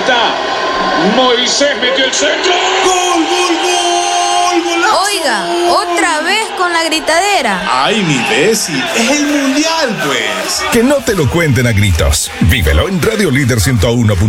está. Moisés metió el centro. ¡Gol, gol, gol! ¡Golazo! Oiga, otra vez con la gritadera. Ay, mi Bessie, es el mundial, pues. Que no te lo cuenten a gritos. Vívelo en Radio Líder 101.